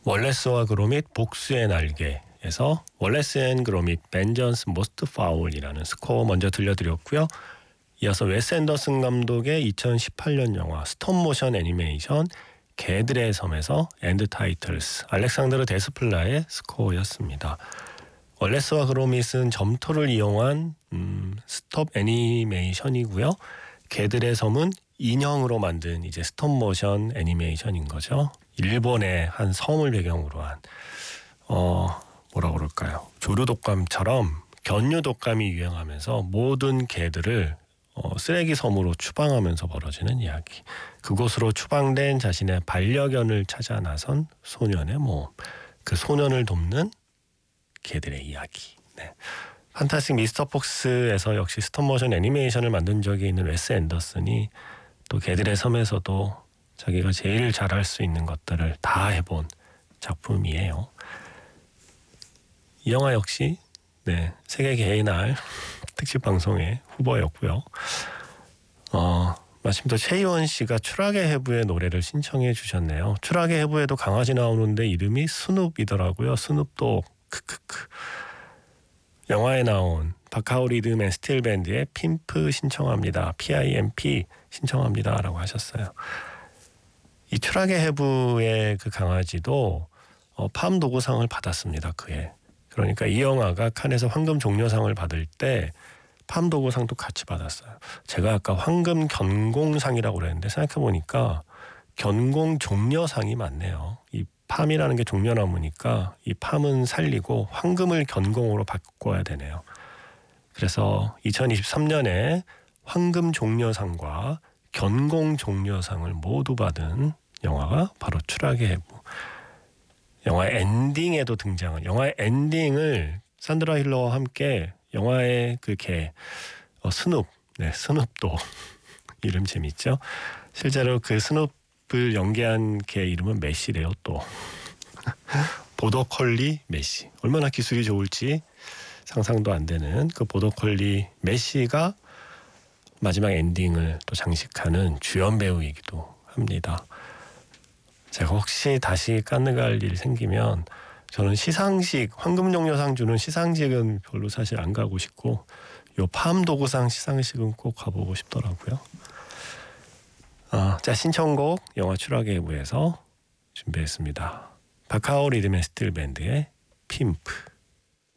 월레스와 그로밋 복수의 날개에서 월레스 앤 그로밋 벤전스 모스트 파울이라는 스코어 먼저 들려드렸고요. 이어서 웨스 앤더슨 감독의 2018년 영화 스톱모션 애니메이션 개들의 섬에서 엔드 타이틀스 알렉산드르 데스플라의 스코어였습니다. 월레스와 그로밋은 점토를 이용한 스톱 애니메이션이고요. 개들의 섬은 인형으로 만든 이제 스톱모션 애니메이션인 거죠. 일본의 한 섬을 배경으로 한 뭐라 그럴까요? 조류독감처럼 견유독감이 유행하면서 모든 개들을 쓰레기 섬으로 추방하면서 벌어지는 이야기. 그곳으로 추방된 자신의 반려견을 찾아 나선 소년의 모험. 그 소년을 돕는 개들의 이야기. 네. 판타스틱 미스터 폭스에서 역시 스톱모션 애니메이션을 만든 적이 있는 웨스 앤더슨이 또 개들의 섬에서도 자기가 제일 잘할 수 있는 것들을 다 해본 작품이에요. 이 영화 역시 세계 개의 날 특집 방송의 후보였고요. 마침 또 최희원 씨가 추락의 해부의 노래를 신청해 주셨네요. 추락의 해부에도 강아지 나오는데 이름이 스눕이더라고요. 스눕도 크크크. 영화에 나온 바카오 리듬 앤 스틸 밴드의 핌프 신청합니다. PIMP 신청합니다 라고 하셨어요. 이 추락의 해부의 그 강아지도 팜 도구상을 받았습니다. 그해. 그러니까 이 영화가 칸에서 황금 종려상을 받을 때 팜 도구상도 같이 받았어요. 제가 아까 황금 견공상이라고 그랬는데 생각해보니까 견공 종려상이 맞네요. 이 팜이라는 게 종려나무니까 이 팜은 살리고 황금을 견공으로 바꿔야 되네요. 그래서 2023년에 황금 종려상과 견공 종려상을 모두 받은 영화가 바로 추락의 해부. 영화의 엔딩에도 등장한 영화의 엔딩을 산드라 힐러와 함께 영화의 그 개 스눕, 스눕도 이름 재밌죠? 실제로 그 스눕을 연기한 개 이름은 메시래요. 또 보더컬리 메시. 얼마나 기술이 좋을지 상상도 안 되는 그 보더컬리 메시가 마지막 엔딩을 또 장식하는 주연 배우이기도 합니다. 제가 혹시 다시 칸느 갈 일 생기면 저는 시상식, 황금종려상 주는 시상식은 별로 사실 안 가고 싶고 요 팜 도구상 시상식은 꼭 가보고 싶더라고요. 자, 신청곡 영화 추락의 해부에서 준비했습니다. 바카오 리듬 앤 스틸 밴드의 핌프.